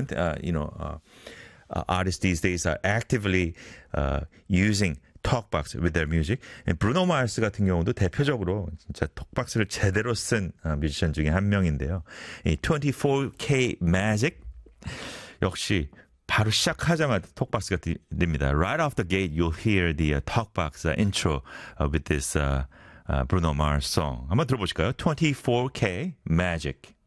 different, artists these days are actively using 톡박스 with their music. 브루노 마르스 같은 경우도 대표적으로 진짜 톡박스를 제대로 쓴 뮤지션 중에 한 명인데요. 이 24K Magic 역시 바로 시작하자마자 톡박스가 됩니다. Right off the gate, you'll hear the 톡박스 intro with this Bruno Mars song. 한번 들어보실까요? 24K Magic.